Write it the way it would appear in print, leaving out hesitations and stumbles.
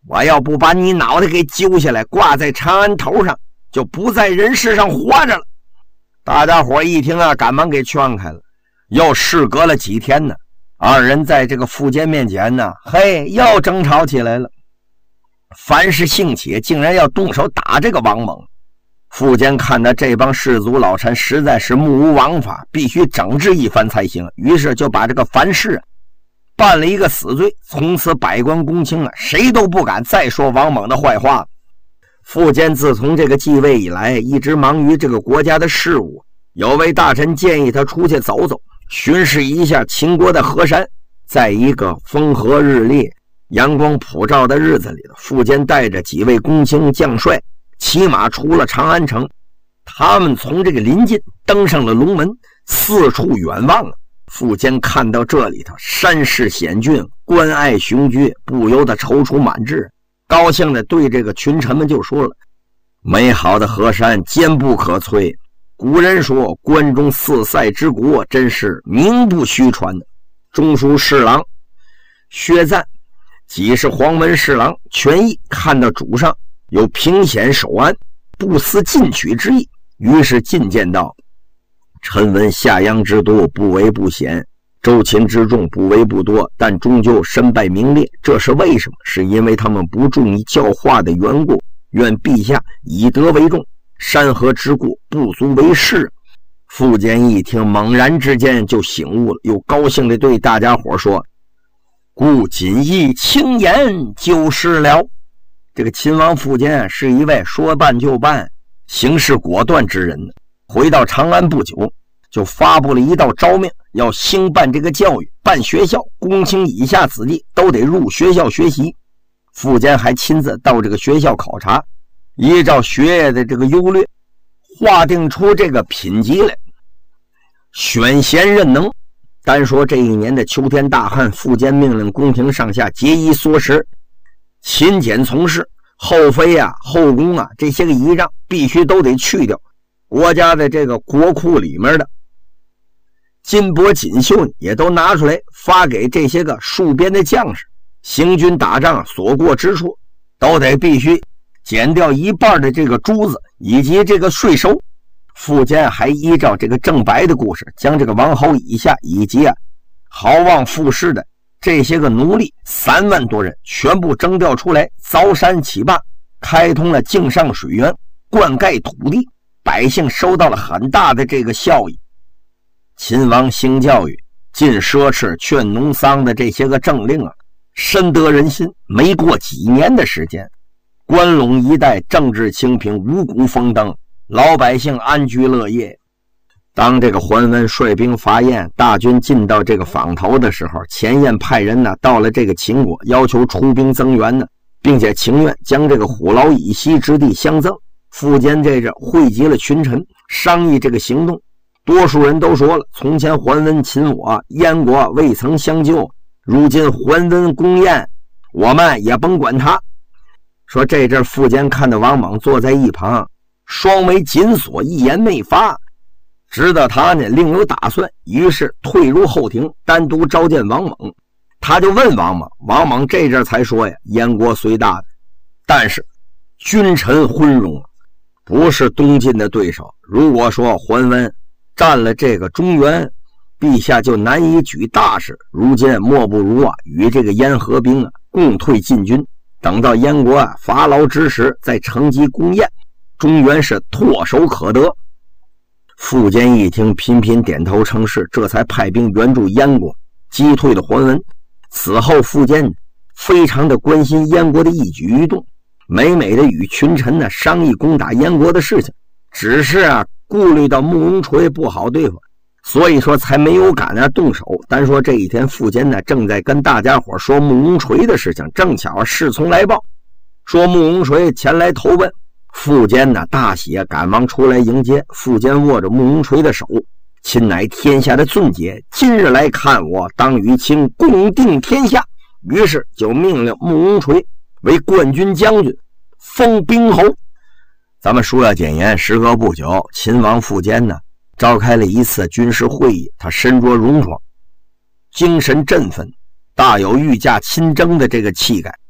我要不把你脑袋给揪下来挂在长安头上，就不在人世上活着了。大家伙一听啊，赶忙给劝开了。又事隔了几天呢，二人在这个苻坚面前呢，又争吵起来了。凡是兴起，竟然要动手打这个王猛。苻坚看到这帮士卒老臣实在是目无王法，必须整治一番才行，于是就把这个樊氏办了一个死罪，从此百官公卿谁都不敢再说王猛的坏话。苻坚自从这个继位以来，一直忙于这个国家的事务，有位大臣建议他出去走走，巡视一下秦国的河山。在一个风和日丽、阳光普照的日子里，苻坚带着几位公卿将帅骑马出了长安城。他们从这个临近登上了龙门，四处远望。苻坚看到这里头山势险峻，关隘雄居，不由得踌躇满志，高兴地对这个群臣们就说了：美好的河山坚不可摧，古人说关中四塞之国，真是名不虚传的。中书侍郎薛赞即是黄门侍郎权益，看到主上有平险守安，不思进取之意，于是进谏道：臣闻夏阳之都不为不险，周秦之众不为不多，但终究身败名裂，这是为什么？是因为他们不重于教化的缘故。愿陛下以德为重，山河之故不足为事。苻坚一听，猛然之间就醒悟了，又高兴地对大家伙说：故谨以轻言就是了。这个秦王苻坚是一位说办就办、行事果断之人。回到长安不久，就发布了一道诏命，要兴办这个教育，办学校，公卿以下子弟都得入学校学习。苻坚还亲自到这个学校考察，依照学业的这个优劣，划定出这个品级来，选贤任能。单说这一年的秋天大旱，苻坚命令宫廷上下节衣缩食，勤俭从事，后妃啊、后宫啊这些个仪仗必须都得去掉。国家的这个国库里面的金帛锦绣也都拿出来发给这些个戍边的将士，行军打仗所过之处都得必须减掉一半的这个珠子以及这个税收。苻坚还依照这个郑白的故事，将这个王侯以下以及豪望富士的这些个奴隶3万多人全部征调出来，凿山起坝，开通了泾上水源，灌溉土地，百姓收到了很大的这个效益。秦王兴教育、禁奢侈、劝农桑的这些个政令深得人心。没过几年的时间，关陇一带政治清平，五谷丰登，老百姓安居乐业。当这个桓温率兵伐燕，大军进到这个坊头的时候，前燕派人到了这个秦国，要求出兵增援并且情愿将这个虎牢以西之地相赠。苻坚这汇集了群臣，商议这个行动。多数人都说了，从前桓温秦我，燕国未曾相救，如今桓温攻燕，我们也甭管他。说这阵苻坚看到王猛坐在一旁，双眉紧锁，一言没发，知道他另有打算，于是退入后庭，单独召见王猛。他就问王猛，王猛这阵才说呀：燕国虽大，但是君臣昏庸，不是东晋的对手。如果说桓温占了这个中原，陛下就难以举大事。如今莫不如与这个燕合兵共退晋军，等到燕国伐劳之时，再乘机攻燕，中原是唾手可得。苻坚一听，频频点头称是，这才派兵援助燕国，击退了桓温。此后苻坚非常的关心燕国的一举一动，每每的与群臣商议攻打燕国的事情，只是顾虑到慕容垂不好对付，所以说才没有敢动手。单说这一天，苻坚正在跟大家伙说慕容垂的事情，正巧侍从来报，说慕容垂前来投奔。苻坚大喜，赶忙出来迎接。苻坚握着慕容垂的手，亲乃天下的俊杰，今日来看我，当与卿共定天下。于是就命令慕容垂为冠军将军，封兵侯。咱们书要简言，时隔不久，秦王苻坚召开了一次军事会议，他身着戎装，精神振奋，大有御驾亲征的这个气概。